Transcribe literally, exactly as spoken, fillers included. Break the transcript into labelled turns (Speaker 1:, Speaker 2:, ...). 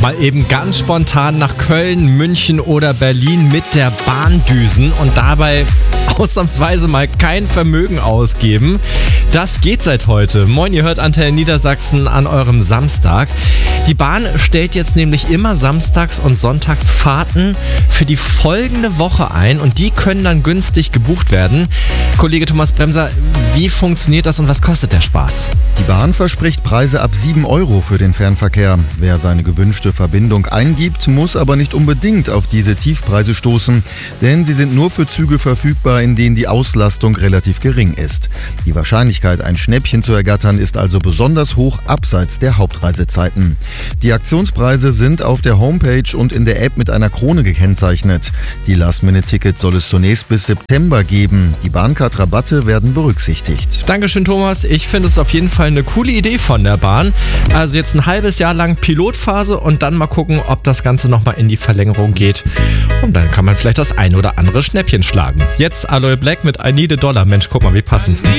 Speaker 1: Mal eben ganz spontan nach Köln, München oder Berlin mit der Bahn düsen und dabei ausnahmsweise mal kein Vermögen ausgeben. Das geht seit heute. Moin, ihr hört Antenne Niedersachsen an eurem Samstag. Die Bahn stellt jetzt nämlich immer samstags und sonntags Fahrten für die folgende Woche ein und die können dann günstig gebucht werden. Kollege Thomas Bremser, wie funktioniert das und was kostet der Spaß?
Speaker 2: Die Bahn verspricht Preise ab sieben Euro für den Fernverkehr. Wer seine gewünschte Verbindung eingibt, muss aber nicht unbedingt auf diese Tiefpreise stoßen, denn sie sind nur für Züge verfügbar, in denen die Auslastung relativ gering ist. Die Wahrscheinlichkeit, ein Schnäppchen zu ergattern, ist also besonders hoch abseits der Hauptreisezeiten. Die Aktionspreise sind auf der Homepage und in der App mit einer Krone gekennzeichnet. Die Last-Minute-Tickets soll es zunächst bis September geben. Die Bahncard-Rabatte werden berücksichtigt.
Speaker 1: Dankeschön, Thomas. Ich finde es auf jeden Fall eine coole Idee von der Bahn. Also jetzt ein halbes Jahr lang Pilotphase und dann mal gucken, ob das Ganze nochmal in die Verlängerung geht. Und dann kann man vielleicht das ein oder andere Schnäppchen schlagen. Jetzt Aloe Black mit I Need a Dollar. Mensch, guck mal, wie passend.